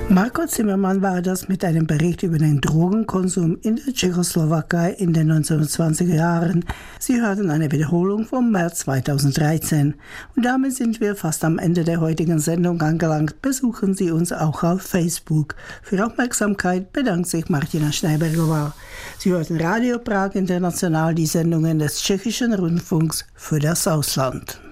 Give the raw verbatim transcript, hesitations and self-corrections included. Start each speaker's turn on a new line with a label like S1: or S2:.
S1: Marco Zimmermann war das mit einem Bericht über den Drogenkonsum in der Tschechoslowakei in den neunzehnhundertzwanziger Jahren. Sie hörten eine Wiederholung vom März zweitausenddreizehn. Und damit sind wir fast am Ende der heutigen Sendung angelangt. Besuchen Sie uns auch auf Facebook. Für Aufmerksamkeit bedankt sich Martina Schneibergová. Sie hörten Radio Prag International, die Sendungen des tschechischen Rundfunks für das Ausland.